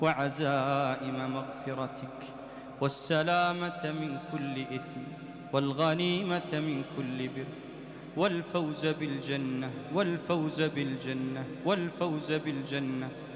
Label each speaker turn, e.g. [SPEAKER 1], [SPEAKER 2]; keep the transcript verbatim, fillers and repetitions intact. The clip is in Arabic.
[SPEAKER 1] وعزائم مغفرتك، والسلامة من كل إثم، والغنيمة من كل بر، والفوز بالجنة والفوز بالجنة والفوز بالجنة